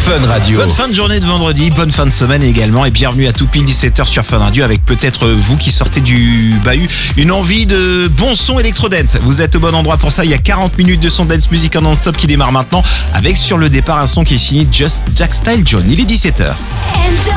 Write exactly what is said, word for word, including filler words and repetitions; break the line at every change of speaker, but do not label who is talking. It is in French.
Fun Radio.
Bonne fin de journée de vendredi, bonne fin de semaine également et bienvenue à tout pile dix-sept heures sur Fun Radio avec peut-être vous qui sortez du bahut, une envie de bon son électro-dance. Vous êtes au bon endroit pour ça, il y a quarante minutes de son dance music en non-stop qui démarre maintenant avec sur le départ un son qui est signé Just Jack Style John. Il est dix-sept heures.